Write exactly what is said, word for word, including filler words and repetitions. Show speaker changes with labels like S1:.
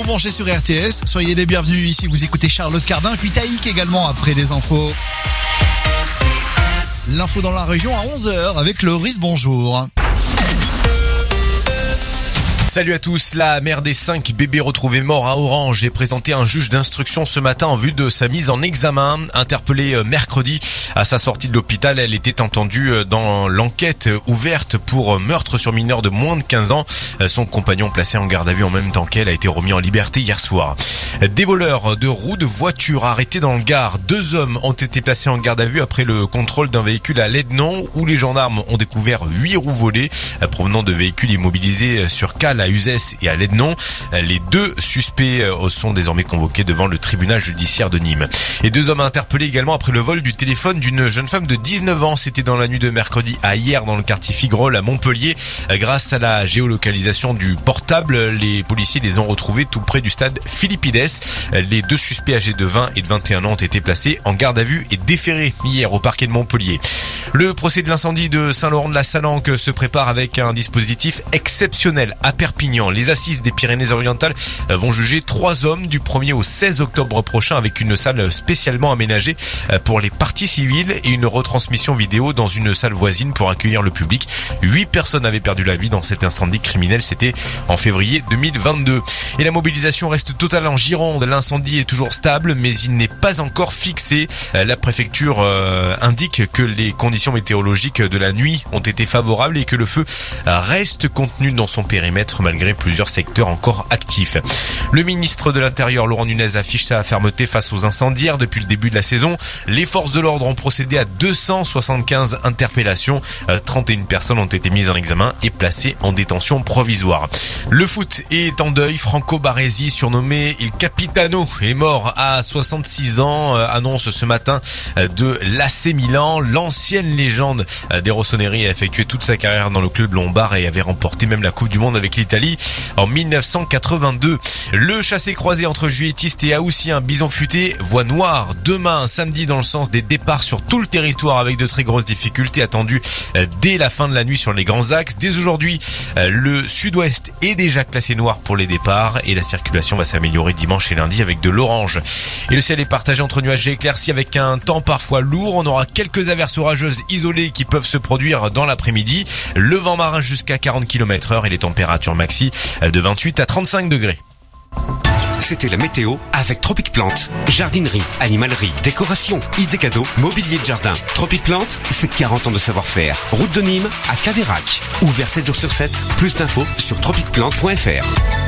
S1: branchés sur R T S. Soyez les bienvenus ici, vous écoutez Charlotte Cardin, puis Taïk également après les infos. L'info dans la région à onze heures avec Loris, bonjour.
S2: Salut à tous, la mère des cinq bébés retrouvés morts à Orange est présentée à un juge d'instruction ce matin en vue de sa mise en examen. Interpellée mercredi à sa sortie de l'hôpital, elle était entendue dans l'enquête ouverte pour meurtre sur mineur de moins de quinze ans. Son compagnon placé en garde à vue en même temps qu'elle a été remis en liberté hier soir. Des voleurs de roues de voitures arrêtés dans le Gard. Deux hommes ont été placés en garde à vue après le contrôle d'un véhicule à Lednon où les gendarmes ont découvert huit roues volées provenant de véhicules immobilisés sur cale à Uzès et à Lednon. Les deux suspects sont désormais convoqués devant le tribunal judiciaire de Nîmes. Et deux hommes interpellés également après le vol du téléphone d'une jeune femme de dix-neuf ans. C'était dans la nuit de mercredi à hier dans le quartier Figrol à Montpellier. Grâce à la géolocalisation du portable, les policiers les ont retrouvés tout près du stade Philippides. Les deux suspects âgés de vingt et de vingt et un ans ont été placés en garde à vue et déférés hier au parquet de Montpellier. Le procès de l'incendie de Saint-Laurent-de-la-Salanque se prépare avec un dispositif exceptionnel à Perpignan. Les assises des Pyrénées-Orientales vont juger trois hommes du premier au seize octobre prochain avec une salle spécialement aménagée pour les parties civiles et une retransmission vidéo dans une salle voisine pour accueillir le public. Huit personnes avaient perdu la vie dans cet incendie criminel. C'était en février deux mille vingt-deux. Et la mobilisation reste totale en Gironde. L'incendie est toujours stable, mais il n'est pas encore fixé. La préfecture euh, indique que les conditions météorologiques de la nuit ont été favorables et que le feu reste contenu dans son périmètre malgré plusieurs secteurs encore actifs. Le ministre de l'Intérieur, Laurent Nunez, affiche sa fermeté face aux incendiaires depuis le début de la saison. Les forces de l'ordre ont procédé à deux cent soixante-quinze interpellations. trente et une personnes ont été mises en examen et placées en détention provisoire. Le foot est en deuil. Franco Baresi, surnommé Il Capitano, est mort à soixante-six ans. Annonce ce matin de l'A C Milan. L'ancienne légende des Rossoneri a effectué toute sa carrière dans le club lombard et avait remporté même la Coupe du Monde avec l'Italie en mille neuf cent quatre-vingt-deux. Le chassé-croisé entre juilletistes et haussiens Bison Futé voit noir demain, samedi, dans le sens des départs sur tout le territoire avec de très grosses difficultés attendues dès la fin de la nuit sur les grands axes. Dès aujourd'hui, le sud-ouest est déjà classé noir pour les départs et la circulation va s'améliorer dimanche et lundi avec de l'orange. Et le ciel est partagé entre nuages et éclaircies avec un temps parfois lourd. On aura quelques averses orageuses isolées qui peuvent se produire dans l'après-midi. Le vent marin jusqu'à quarante kilomètres heure et les températures maxi de vingt-huit à trente-cinq degrés.
S3: C'était la météo avec Tropic Plante. Jardinerie, animalerie, décoration, idées cadeaux, mobilier de jardin. Tropic Plante, c'est quarante ans de savoir-faire. Route de Nîmes à Caveyrac. Ouvert sept jours sur sept. Plus d'infos sur tropic plante point f r.